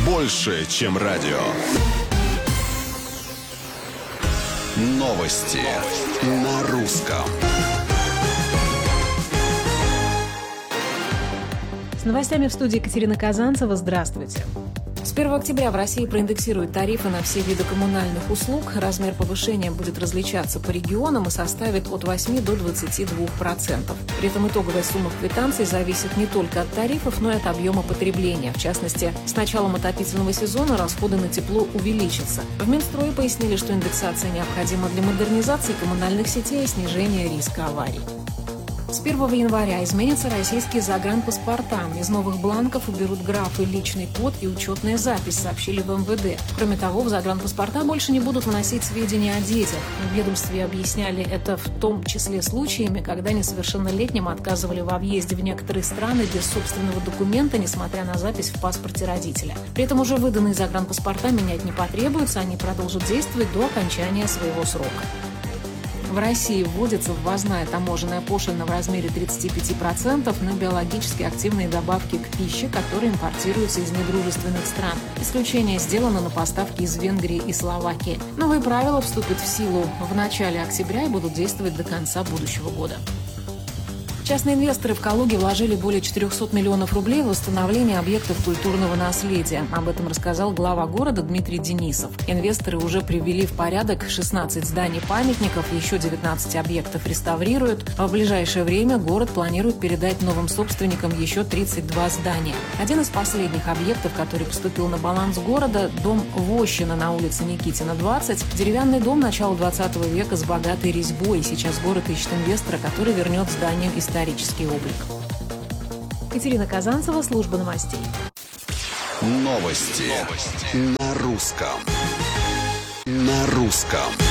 больше, чем радио. Новости на русском. С новостями в студии Екатерина Казанцева. Здравствуйте. С 1 октября в России проиндексируют тарифы на все виды коммунальных услуг. Размер повышения будет различаться по регионам и составит от 8 до 22%. При этом итоговая сумма квитанций зависит не только от тарифов, но и от объема потребления. В частности, с началом отопительного сезона расходы на тепло увеличатся. В Минстрое пояснили, что индексация необходима для модернизации коммунальных сетей и снижения риска аварий. С 1 января изменятся российские загранпаспорта. Из новых бланков уберут графы «Личный код» и «Учетная запись», сообщили в МВД. Кроме того, в загранпаспорта больше не будут вносить сведения о детях. В ведомстве объясняли это в том числе случаями, когда несовершеннолетним отказывали во въезде в некоторые страны без собственного документа, несмотря на запись в паспорте родителя. При этом уже выданные загранпаспорта менять не потребуется, они продолжат действовать до окончания своего срока. В России вводится ввозная таможенная пошлина в размере 35% на биологически активные добавки к пище, которые импортируются из недружественных стран. Исключение сделано на поставки из Венгрии и Словакии. Новые правила вступят в силу в начале октября и будут действовать до конца будущего года. Частные инвесторы в Калуге вложили более 400 миллионов рублей в восстановление объектов культурного наследия. Об этом рассказал глава города Дмитрий Денисов. Инвесторы уже привели в порядок 16 зданий-памятников, еще 19 объектов реставрируют. А в ближайшее время город планирует передать новым собственникам еще 32 здания. Один из последних объектов, который поступил на баланс города – дом Вощина на улице Никитина, 20. Деревянный дом начала 20 века с богатой резьбой. Сейчас город ищет инвестора, который вернет зданию исторический облик. Екатерина Казанцева, служба новостей. Новости на русском. На русском.